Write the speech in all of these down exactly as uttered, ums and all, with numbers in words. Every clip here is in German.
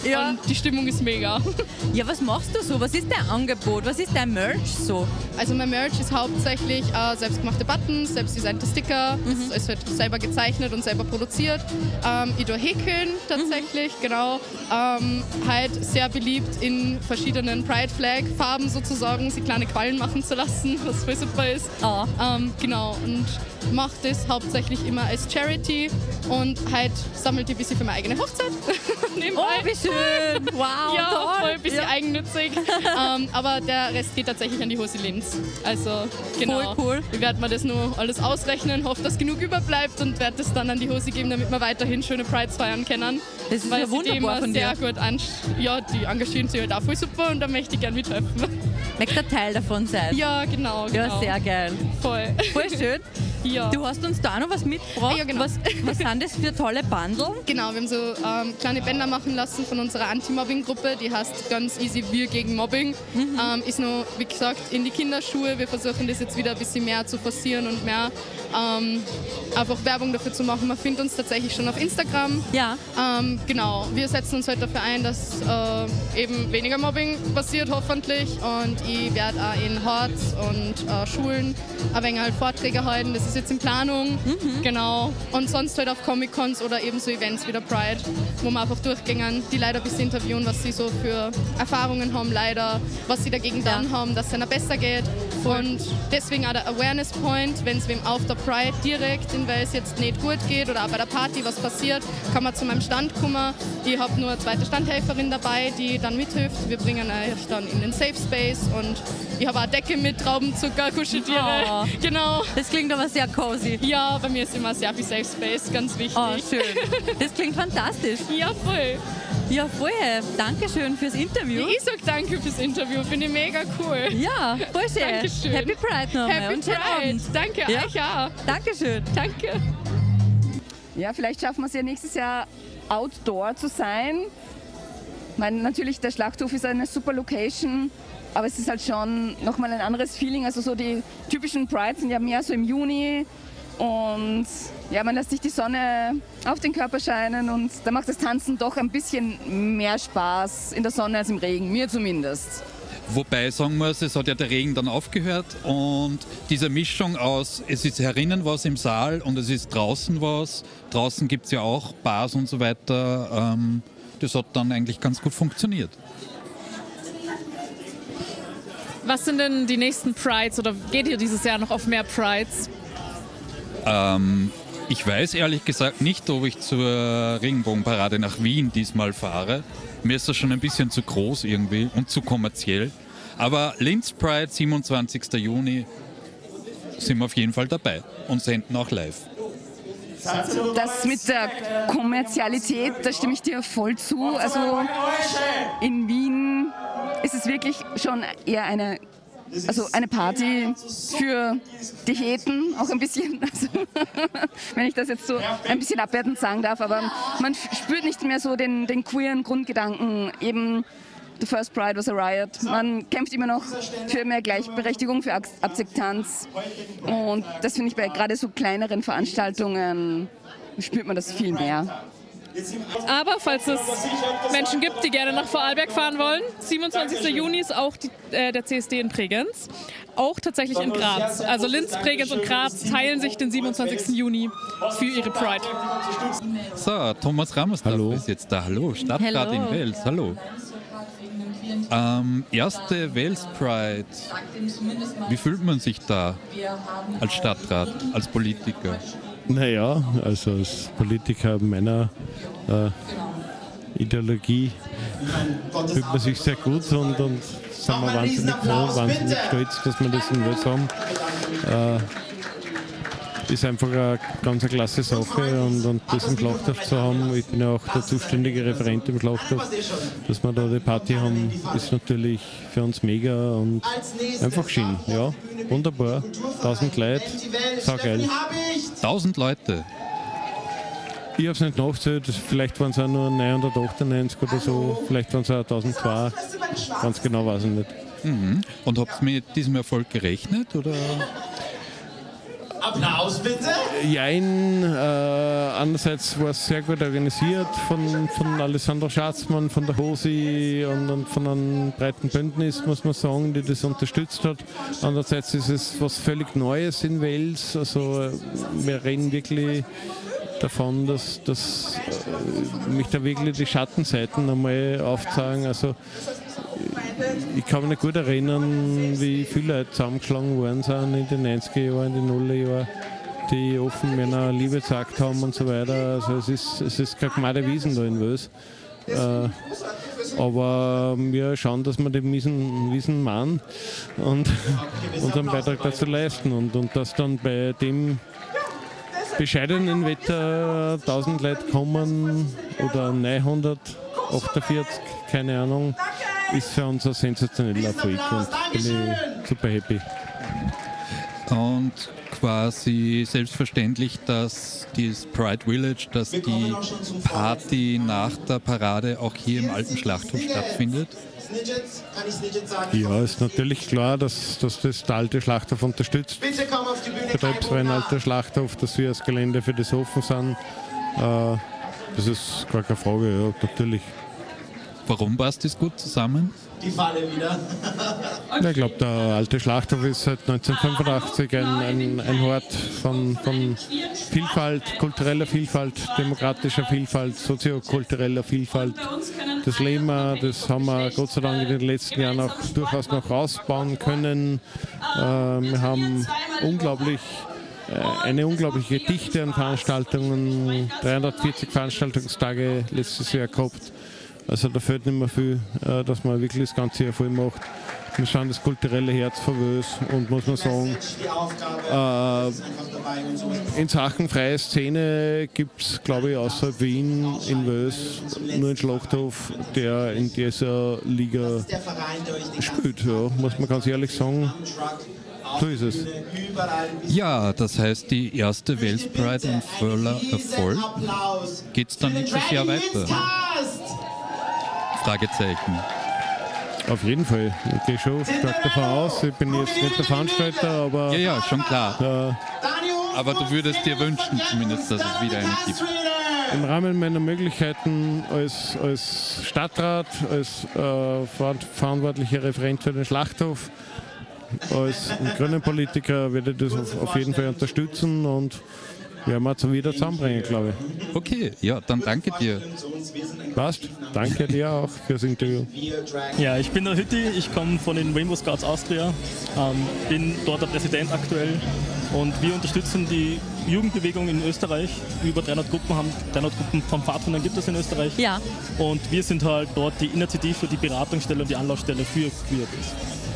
Ja. Und die Stimmung ist mega. Ja, was machst du so? Was ist dein Angebot? Was ist dein Merch so? Also mein Merch ist hauptsächlich äh, selbstgemachte Buttons, selbstdesignte Sticker. Mhm. Das ist halt selber gezeichnet und selber produziert. Ähm, ich tue häkeln tatsächlich, Mhm. genau. Ähm, halt sehr beliebt in verschiedenen Pride-Flag-Farben sozusagen, sie kleine Quallen machen zu lassen, was voll super ist. Oh. Ähm, genau, und mache das hauptsächlich immer als Charity und halt sammelt die ein bisschen für meine eigene Hochzeit. Nebenbei. Oh, wie schön! Wow, Ja, toll! voll ein bisschen Ja. eigennützig. ähm, aber der Rest geht tatsächlich an die Hose Linz. Also, genau. Voll cool. Ich werde mir das nur alles ausrechnen, hoffe, dass genug überbleibt und werde das dann an die Hose geben, damit wir weiterhin schöne Prides feiern können. Das ist Weil ja sie die wunderbar immer von sehr dir. gut an, ja, die engagieren sich halt auch voll super und da möchte ich gerne mithelfen. Möchtest du ein Teil davon sein? Ja, genau, genau. Ja, sehr geil. Voll. Voll schön. Ja. Du hast uns da auch noch was mitgebracht. Ah, ja, genau. was, was sind das für tolle Bundle? Genau, wir haben so ähm, kleine Bänder machen lassen von unserer Anti-Mobbing-Gruppe, die heißt ganz easy Wir gegen Mobbing. Mhm. Ähm, ist nur, wie gesagt, in die Kinderschuhe. Wir versuchen das jetzt wieder ein bisschen mehr zu forcieren und mehr ähm, einfach Werbung dafür zu machen. Man findet uns tatsächlich schon auf Instagram. Ja. Ähm, genau, wir setzen uns halt dafür ein, dass äh, eben weniger Mobbing passiert, hoffentlich. Und ich werde auch in Horts und äh, Schulen ein wenig halt Vorträge halten. Das ist jetzt in Planung. Mhm. Genau. Und sonst halt auf Comic-Cons oder eben so Events wie der Pride, wo wir einfach durchgehen, die leider ein bisschen interviewen, was sie so für Erfahrungen haben, leider, was sie dagegen Ja. dann haben, dass es ihnen besser geht. Und deswegen auch der Awareness Point, wenn es wem auf der Pride direkt, in weil es jetzt nicht gut geht oder auch bei der Party was passiert, kann man zu meinem Stand kommen. Ich habe nur eine zweite Standhelferin dabei, die dann mithilft. Wir bringen euch dann in den Safe Space und ich habe auch eine Decke mit Traubenzucker, Kuscheltiere. Oh. Genau. Das klingt aber sehr cozy. Ja, bei mir ist immer sehr viel Safe Space, ganz wichtig. Oh, schön. Das klingt fantastisch. Ja, voll. Ja, voll. Dankeschön fürs Interview. Ich sag danke fürs Interview, finde ich mega cool. Ja, voll schön. Dankeschön. Happy Pride nochmal Happy und schönen Pride. Abend. Danke, Ja. euch auch. Dankeschön. Danke. Ja, vielleicht schaffen wir es ja nächstes Jahr outdoor zu sein. Ich meine, natürlich, der Schlachthof ist eine super Location, aber es ist halt schon nochmal ein anderes Feeling. Also so die typischen Prides sind ja mehr so im Juni und ja, man lässt sich die Sonne auf den Körper scheinen und da macht das Tanzen doch ein bisschen mehr Spaß in der Sonne als im Regen, mir zumindest. Wobei ich sagen muss, es hat ja der Regen dann aufgehört und diese Mischung aus, es ist herinnen was im Saal und es ist draußen was. Draußen gibt es ja auch Bars und so weiter. Ähm, das hat dann eigentlich ganz gut funktioniert. Was sind denn die nächsten Prides oder geht ihr dieses Jahr noch auf mehr Prides? Ähm, ich weiß ehrlich gesagt nicht, ob ich zur Regenbogenparade nach Wien diesmal fahre. Mir ist das schon ein bisschen zu groß irgendwie und zu kommerziell. Aber Linz Pride, siebenundzwanzigster Juni, sind wir auf jeden Fall dabei und senden auch live. Das mit der Kommerzialität, da stimme ich dir voll zu. Also in Wien ist es wirklich schon eher eine, also eine Party für die Heten, auch ein bisschen, also, wenn ich das jetzt so ein bisschen abwertend sagen darf, aber man spürt nicht mehr so den, den queeren Grundgedanken, eben The First Pride was a riot. Man kämpft immer noch für mehr Gleichberechtigung, für Akzeptanz und das finde ich bei gerade so kleineren Veranstaltungen spürt man das viel mehr. Aber falls es Menschen gibt, die gerne nach Vorarlberg fahren wollen, siebenundzwanzigster Juni ist auch die, äh, der C S D in Bregenz. Auch tatsächlich in Graz. Also Linz, Bregenz und Graz teilen sich den siebenundzwanzigsten Juni für ihre Pride. So, Thomas Rammersdorf Hallo. ist jetzt da. Hallo, Stadtrat Hallo. in Wels. Hallo. Ähm, erste Wels Pride. Wie fühlt man sich da als Stadtrat, als Politiker? Naja, also als Politiker meiner äh, Ideologie fühlt man sich sehr gut und, und sind wir wahnsinnig froh, wahnsinnig stolz, dass wir das in Wels haben. Äh, ist einfach eine ganz eine klasse Sache und, und das im Schlachthof zu haben, ich bin ja auch der zuständige Referent im Schlachthof, dass wir da die Party haben, ist natürlich für uns mega und einfach schön, ja, wunderbar, tausend Leute, saugeil. Tausend Leute. Ich habe es nicht nachgezählt, vielleicht waren es auch nur neunhundertachtundneunzig oder so, vielleicht waren es auch eintausendzwei, ganz genau weiß ich nicht. Mhm. Und habt ihr mit diesem Erfolg gerechnet? Oder? Applaus bitte. Jein, äh, andererseits war es sehr gut organisiert von, von Alessandro Schatzmann, von der Hosi und, und von einem breiten Bündnis, muss man sagen, die das unterstützt hat. Andererseits ist es was völlig Neues in Wales. Also wir reden wirklich davon, dass, dass äh, mich da wirklich die Schattenseiten einmal aufzeigen. Also ich kann mich nicht gut erinnern, wie viele Leute zusammengeschlagen worden sind in den neunziger Jahren, in den Nullerjahren, die offen Männer Liebe gesagt haben und so weiter. Also es ist, es ist keine gemeine Wiesen da in Wels. Äh, aber wir schauen, dass wir den Wiesen, Wiesen machen und unseren Beitrag dazu leisten. Und, und dass dann bei dem bescheidenen Wetter tausend Leute kommen oder neunhundertachtundvierzig, keine Ahnung, ist für uns ein sensationeller Erfolg und bin ich super happy. Und quasi selbstverständlich, dass das Pride Village, dass die Party nach der Parade auch hier im alten Schlachthof stattfindet? Ja, ist natürlich klar, dass, dass das der alte Schlachthof unterstützt. Betriebsverein alter Schlachthof, dass wir als Gelände für das offen sind. Äh, das ist gar keine Frage, ja, natürlich. Warum passt das gut zusammen? Die Falle wieder. Ja, ich glaube, der alte Schlachthof ist seit neunzehnhundertfünfundachtzig ein, ein, ein Hort von, von Vielfalt, kultureller Vielfalt, demokratischer Vielfalt, soziokultureller Vielfalt. Das leben wir, das haben wir Gott sei Dank in den letzten Jahren auch durchaus noch ausbauen können. Äh, wir haben unglaublich äh, eine unglaubliche Dichte an Veranstaltungen, dreihundertvierzig Veranstaltungstage letztes Jahr gehabt. Also da fehlt nicht mehr viel, äh, dass man wirklich das ganze Jahr voll macht. Wir sind das kulturelle Herz von Wels und muss man sagen, äh, in Sachen freie Szene gibt es, glaube ich, außer Wien in Wels nur einen Schlachthof, der in dieser Liga spielt, ja, muss man ganz ehrlich sagen. So ist es. Ja, das heißt, die erste Wales Pride ein voller Erfolg. Geht es dann nächstes Jahr weiter? Fragezeichen. Auf jeden Fall. Ich gehe schon stark davon aus. Ich bin jetzt nicht der Veranstalter, aber... Ja, ja, schon klar. Äh, aber du würdest dir wünschen zumindest, dass es wieder eine gibt. Im Rahmen meiner Möglichkeiten als, als Stadtrat, als äh, verantwortlicher Referent für den Schlachthof, als grünen Politiker werde ich das auf, auf jeden Fall unterstützen und werden wir es wieder zusammenbringen, glaube ich. Okay, ja, dann danke dir. Passt. Danke dir auch fürs Interview. Ja, ich bin der Hütti, ich komme von den Rainbow Scouts Austria, ähm, bin dort der Präsident aktuell und wir unterstützen die Jugendbewegung in Österreich. Über dreihundert Gruppen, haben, dreihundert Gruppen von Pfadfindern gibt es in Österreich. Ja. Und wir sind halt dort die Initiative, die Beratungsstelle und die Anlaufstelle für Queerbies.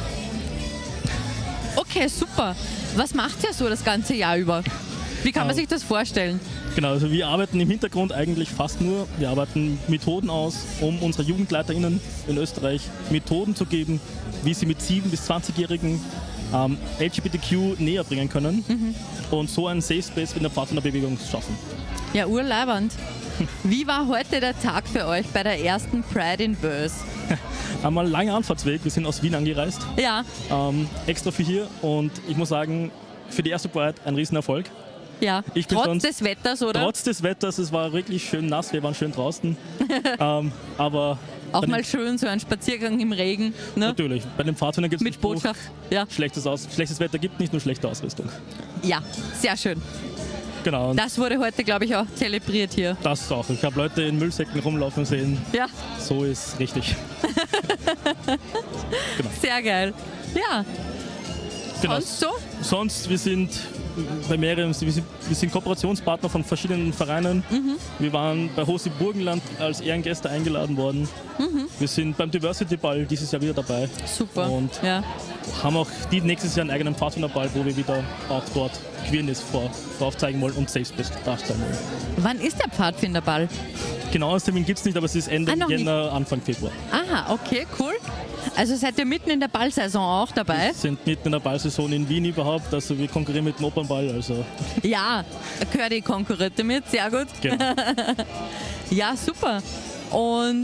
Okay, super. Was macht ihr so das ganze Jahr über? Wie kann man sich das vorstellen? Genau, also wir arbeiten im Hintergrund eigentlich fast nur. Wir arbeiten Methoden aus, um unsere JugendleiterInnen in Österreich Methoden zu geben, wie sie mit sieben- bis zwanzigjährigen ähm, L G B T Q näher bringen können mhm. und so einen Safe Space in der Pfadfinderbewegung schaffen. Ja, urleibernd. Wie war heute der Tag für euch bei der ersten Pride in Wels? Einmal ein langer Anfahrtsweg, wir sind aus Wien angereist. Ja. Ähm, extra für hier und ich muss sagen, für die erste Pride ein Riesenerfolg. Ja, ich trotz sonst, des Wetters, oder? Trotz des Wetters, es war wirklich schön nass, wir waren schön draußen. ähm, aber auch mal schön so ein Spaziergang im Regen. Ne? Natürlich, bei den Pfadfindern gibt es mit Botschaft. Ja. Schlechtes, Aus, schlechtes Wetter gibt nicht nur schlechte Ausrüstung. Ja, sehr schön. Genau. Das wurde heute, glaube ich, auch zelebriert hier. Das auch. Ich habe Leute in Müllsäcken rumlaufen sehen. Ja. So ist richtig. Genau. Sehr geil. Ja. Genau. Sonst so? Sonst, wir sind bei mehreren, wir sind, wir sind Kooperationspartner von verschiedenen Vereinen. Mhm. Wir waren bei Hosi Burgenland als Ehrengäste eingeladen worden. Mhm. Wir sind beim Diversity Ball dieses Jahr wieder dabei. Super. Und ja. haben auch die nächstes Jahr einen eigenen Pfadfinderball, wo wir wieder auch dort Queerness vor, drauf zeigen wollen und Safe Space darstellen wollen. Wann ist der Pfadfinderball? Genaues Termin gibt es nicht, aber es ist Ende ah, Jänner, nicht. Anfang Februar. Aha, okay, cool. Also seid ihr mitten in der Ballsaison auch dabei? Wir sind mitten in der Ballsaison in Wien überhaupt, also wir konkurrieren mit dem Opernball. Also. Ja, Curdy konkurriert damit, sehr gut. Genau. Ja, super. Und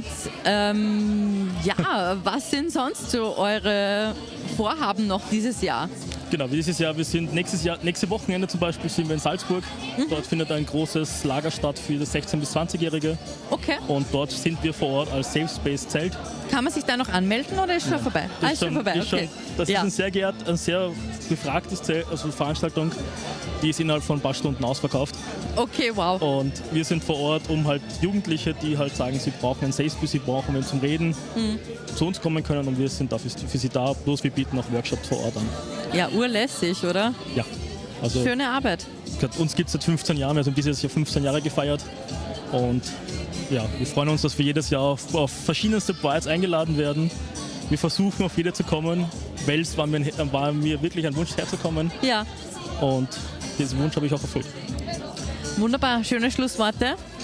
ähm, ja, was sind sonst so eure Vorhaben noch dieses Jahr? Genau, wie dieses Jahr, wir sind nächstes Jahr, nächste Wochenende zum Beispiel sind wir in Salzburg. Mhm. Dort findet ein großes Lager statt für sechzehn- bis zwanzigjährige. Okay. Und dort sind wir vor Ort als Safe Space Zelt. Kann man sich da noch anmelden oder ist schon ja. vorbei? Das ah, ist schon, schon vorbei, ist okay. Schon, das ja. ist ein sehr geehrt, ein sehr gefragtes Zelt, also Veranstaltung. Die ist innerhalb von ein paar Stunden ausverkauft. Okay, wow. Und wir sind vor Ort, um halt Jugendliche, die halt sagen, sie brauchen ein Safe Space, sie brauchen wen zum Reden, mhm. zu uns kommen können und wir sind dafür für sie da. Bloß wir bieten auch Workshops vor Ort an. Ja, urlässig, oder? Ja. Also, schöne Arbeit. Uns gibt es seit fünfzehn Jahren, wir haben dieses Jahr fünfzehn Jahre gefeiert. Und ja, wir freuen uns, dass wir jedes Jahr auf, auf verschiedenste Prides eingeladen werden. Wir versuchen, auf jede zu kommen. Wels war mir, war mir wirklich ein Wunsch, herzukommen. Ja. Und diesen Wunsch habe ich auch erfüllt. Wunderbar, schöne Schlussworte.